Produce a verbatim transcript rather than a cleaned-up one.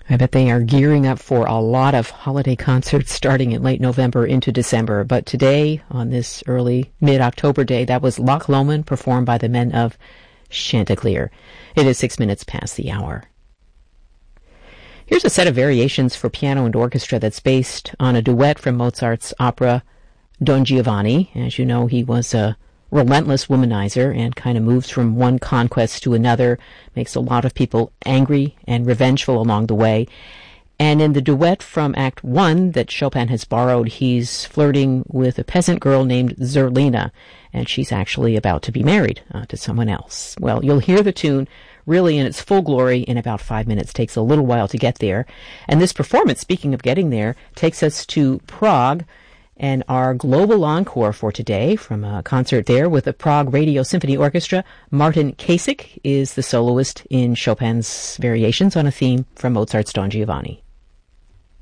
I bet they are gearing up for a lot of holiday concerts starting in late November into December. But today, on this early mid-October day, that was Loch Lomond performed by the men of Chanticleer. It is six minutes past the hour. Here's a set of variations for piano and orchestra that's based on a duet from Mozart's opera Don Giovanni. As you know, he was a relentless womanizer and kind of moves from one conquest to another, makes a lot of people angry and revengeful along the way. And in the duet from Act One that Chopin has borrowed, he's flirting with a peasant girl named Zerlina, and she's actually about to be married uh, to someone else. Well, you'll hear the tune really in its full glory in about five minutes. Takes a little while to get there. And this performance, speaking of getting there, takes us to Prague, and our global encore for today from a concert there with the Prague Radio Symphony Orchestra. Martin Kasich is the soloist in Chopin's variations on a theme from Mozart's Don Giovanni.